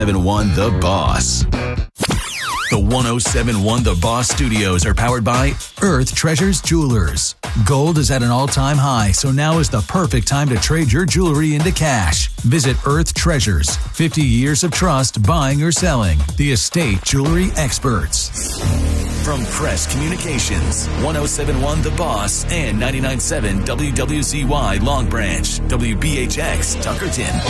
1071 The Boss. The 1071 The Boss Studios are powered by Earth Treasures Jewelers. Gold is at an all-time high, so now is the perfect time to trade your jewelry into cash. Visit Earth Treasures. 50 years of trust buying or selling. The estate jewelry experts. From Press Communications, 1071 The Boss and 99.7 WWZY Long Branch, WBHX Tuckerton.